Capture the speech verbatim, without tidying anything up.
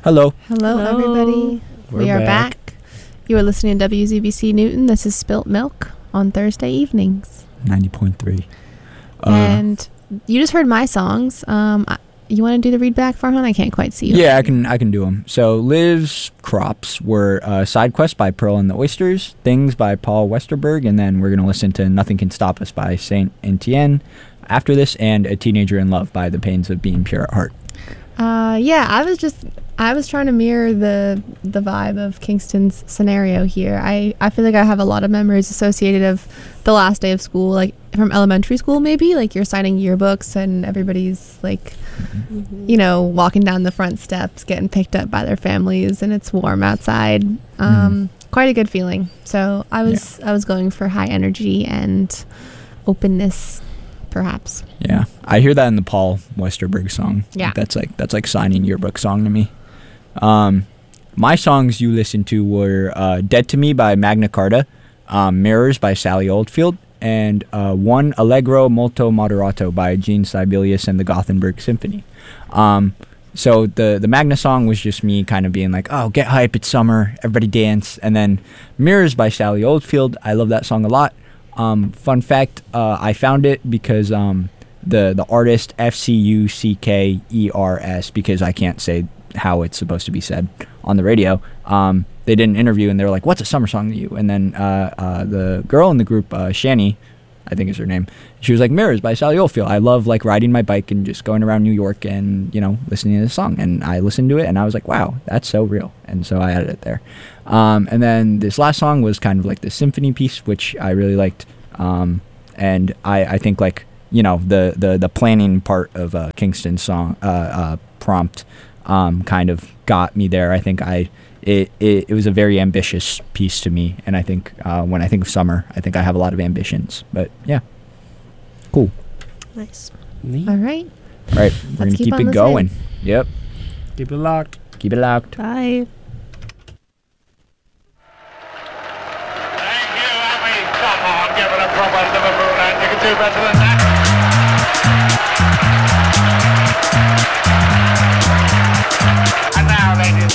Hello. Hello, Hello. everybody. We're we are back. back. You are listening to W Z B C Newton. This is Spilt Milk on Thursday evenings. ninety point three. Uh, and you just heard my songs. Um, I, you want to do the read back, Farhan? I can't quite see you. yeah, I can I can do them. So Liv's Crops were uh, Side Quest by Pearl and the Oysters, Things by Paul Westerberg, and then we're going to listen to Nothing Can Stop Us by Saint Etienne after this, and A Teenager in Love by The Pains of Being Pure at Heart. Uh, yeah, I was just I was trying to mirror the the vibe of Kingston's scenario here. I, I feel like I have a lot of memories associated of the last day of school, like from elementary school maybe, like you're signing yearbooks and everybody's like, Mm-hmm. you know, walking down the front steps, getting picked up by their families, and it's warm outside. Um, quite a good feeling. So I was I was going for high energy and openness, perhaps. Yeah, I hear that in the Paul Westerberg song. Yeah. that's like that's like signing yearbook song to me. Um, my songs you listened to were uh, "Dead to Me" by Magna Carta, um, "Mirrors" by Sally Oldfield, and uh, one Allegro Molto Moderato by Gene Sibelius and the Gothenburg Symphony. Um, so the the Magna song was just me kind of being like, oh, get hype, it's summer, everybody dance. And then "Mirrors" by Sally Oldfield, I love that song a lot. Um, fun fact, uh, I found it because um, the the artist F C U C K E R S, because I can't say how it's supposed to be said on the radio. Um, they did an interview and they were like, "What's a summer song to you?" And then uh, uh, the girl in the group, uh, Shani, I think is her name, she was like, "Mirrors" by Sally Oldfield. I love like riding my bike and just going around New York and, you know, listening to this song. And I listened to it and I was like, wow, that's so real. And so I added it there. Um, and then this last song was kind of like the symphony piece, which I really liked. Um, and I, I think like, you know, the, the, the planning part of uh, Kingston's song uh, uh, prompt um, kind of got me there. I think I it, it, it was a very ambitious piece to me. And I think uh, when I think of summer, I think I have a lot of ambitions. But yeah, cool. Nice. All right. All right, we're going to keep keep on it listening. going. Yep, Keep it locked. keep it locked. Bye. Thank you, Abby. Come on, give it a proper Liverpool, and you can do better than that.